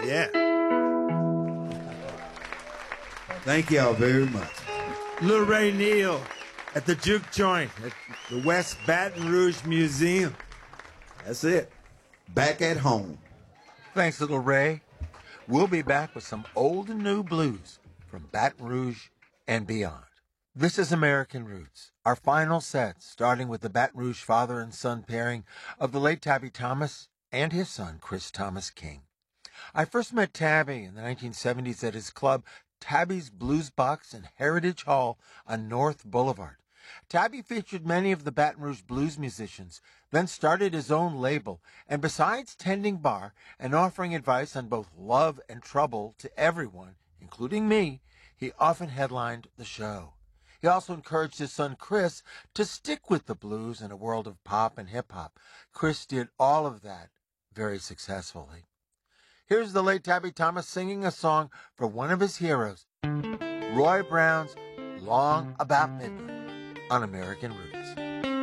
Yeah. Thank y'all very much. Lil Ray Neal at the Juke Joint at the West Baton Rouge Museum. That's it. Back at home. Thanks, Little Ray. We'll be back with some old and new blues from Baton Rouge and beyond. This is American Roots, our final set, starting with the Baton Rouge father and son pairing of the late Tabby Thomas and his son, Chris Thomas King. I first met Tabby in the 1970s at his club, Tabby's Blues Box in Heritage Hall on North Boulevard. Tabby featured many of the Baton Rouge blues musicians, then started his own label, and besides tending bar and offering advice on both love and trouble to everyone, including me, he often headlined the show. He also encouraged his son Chris to stick with the blues in a world of pop and hip-hop. Chris did all of that very successfully. Here's the late Tabby Thomas singing a song for one of his heroes, Roy Brown's Long About Midnight on American Roots.